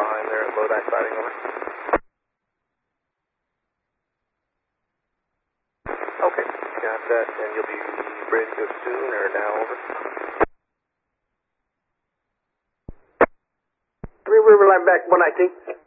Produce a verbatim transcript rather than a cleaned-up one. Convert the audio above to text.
behind there at Lodi siding, over. Okay, got that, and you'll be ready to go soon, or now, over? Three River line back, one nineteen.